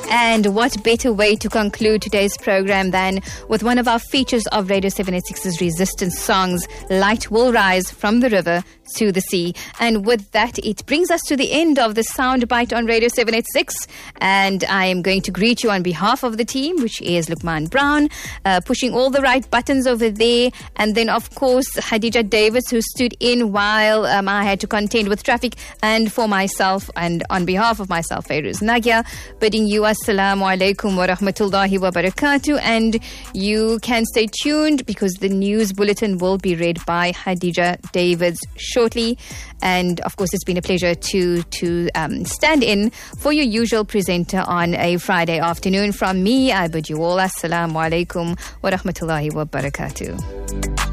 And what better way to conclude today's program than with one of our features of Radio 786's Resistance songs, Light Will Rise from the River to the Sea. And with that, it brings us to the end of the Soundbite on Radio 786. And I am going to greet you on behalf of the team, which is Lukman Brown, pushing all the right buttons over there. And then, of course, Khadija Davis, who stood in while I had to contend with traffic. And for myself, and on behalf of myself, Fairuz Nagia, bidding you assalamu alaikum wa rahmatullahi wa barakatuh. And you can stay tuned because the news bulletin will be read by Khadija Davis shortly. And of course, it's been a pleasure to stand in for your usual presenter on a Friday afternoon. From me, I bid you all assalamu alaikum wa rahmatullahi wa barakatuh.